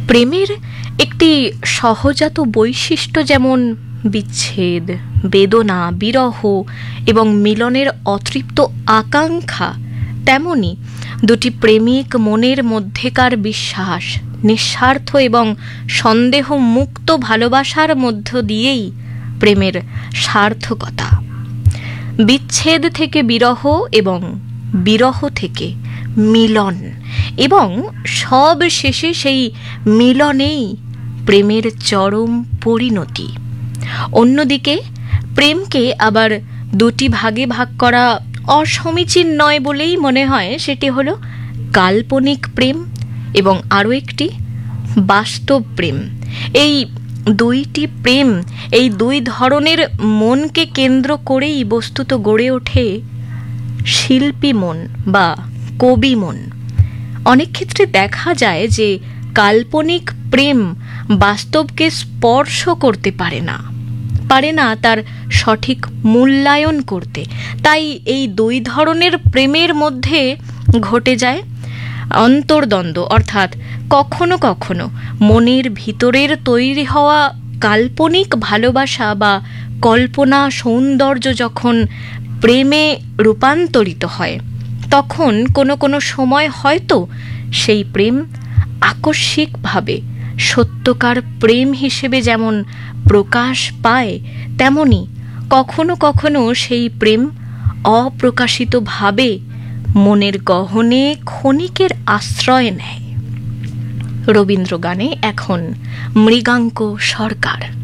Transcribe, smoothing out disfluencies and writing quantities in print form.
প্রেমের একটি সহজাত বৈশিষ্ট্য যেমন বিচ্ছেদ, বেদনা, বিরহ এবং মিলনের অতৃপ্ত আকাঙ্ক্ষা, তেমনি দুটি প্রেমিক মনের মধ্যেকার বিশ্বাস, নিঃস্বার্থ এবং সন্দেহ মুক্ত ভালোবাসার মধ্য দিয়েই প্রেমের সার্থকতা। বিচ্ছেদ থেকে বিরহ এবং বিরহ থেকে মিলন, এবং সব শেষে সেই মিলনেই প্রেমের চরম পরিণতি। অন্যদিকে প্রেমকে আবার দুটি ভাগে ভাগ করা অসমীচীন নয় বলেই মনে হয়। সেটি হলো কাল্পনিক প্রেম এবং আরও একটি বাস্তব প্রেম। এই দুইটি প্রেম, এই দুই ধরনের মনকে কেন্দ্র করেই বস্তুত গড়ে ওঠে শিল্পী মন বা কবি মন। অনেক ক্ষেত্রে দেখা যায় যে কাল্পনিক প্রেম বাস্তবকে স্পর্শ করতে পারে না তার সঠিক মূল্যায়ন করতে। তাই এই দুই ধরনের প্রেমের মধ্যে ঘটে যায় অন্তর্দ্বন্দ্ব, অর্থাৎ কখনো কখনো মনের ভিতরের তৈরি হওয়া কাল্পনিক ভালোবাসা বা কল্পনা সৌন্দর্য যখন প্রেমে রূপান্তরিত হয়, তখন কোনো কোনো সময় হয়তো সেই প্রেম আকস্মিকভাবে সত্যকার প্রেম হিসেবে যেমন প্রকাশ পায়, তেমনি কখনো কখনো সেই প্রেম অপ্রকাশিতভাবে মনের গহনে ক্ষণিকের আশ্রয় নেয়। রবীন্দ্র গানে এখন মৃগাঙ্ক সরকার।